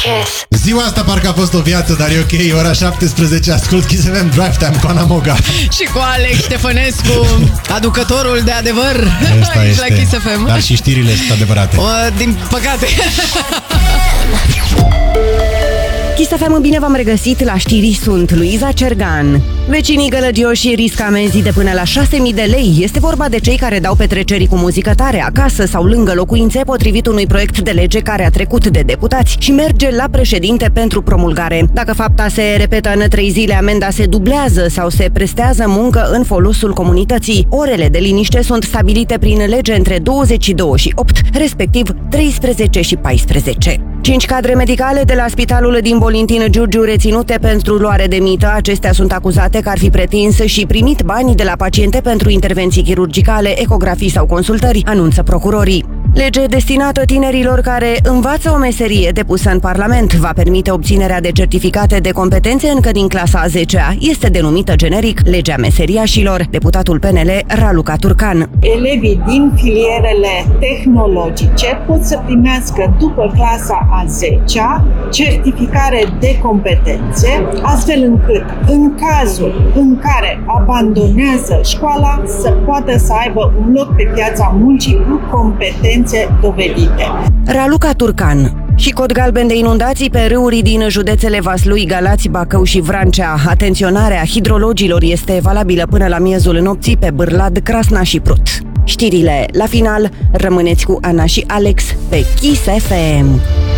Kiss. Ziua asta parcă a fost o viață, dar e ok. Ora 17, ascult Kiss FM Drive Time cu Ana Moga. Și cu Alex Ștefănescu, aducătorul de adevăr. Asta aici este. la Kiss FM. Dar și știrile sunt adevărate. Din păcate. Kiss FM, bine v-am regăsit, la știri sunt Luiza Cergan. Vecinii gălăgioși riscă amenzii de până la 6.000 de lei. Este vorba de cei care dau petreceri cu muzică tare acasă sau lângă locuințe, potrivit unui proiect de lege care a trecut de deputați și merge la președinte pentru promulgare. Dacă fapta se repetă în 3 zile, amenda se dublează sau se prestează muncă în folosul comunității. Orele de liniște sunt stabilite prin lege între 22 și 8, respectiv 13 și 14. 5 cadre medicale de la spitalul din Bolintin Giurgiu reținute pentru luare de mită. Acestea sunt acuzate că ar fi pretins și primit bani de la paciente pentru intervenții chirurgicale, ecografii sau consultări, anunță procurorii. Lege destinată tinerilor care învață o meserie depusă în Parlament va permite obținerea de certificate de competențe încă din clasa a 10-a. Este denumită generic Legea Meseriașilor. Deputatul PNL Raluca Turcan. Elevii din filierele tehnologice pot să primească după clasa a 10-a certificare de competențe, astfel încât în cazul în care abandonează școala să poată să aibă un loc pe piața muncii cu competențe dovedite. Raluca Turcan. Și cod galben de inundații pe râuri din județele Vaslui, Galați, Bacău și Vrancea. Atenționarea hidrologilor este valabilă până la miezul nopții pe Bârlad, Crasna și Prut. Știrile la final, rămâneți cu Ana și Alex pe Kiss FM.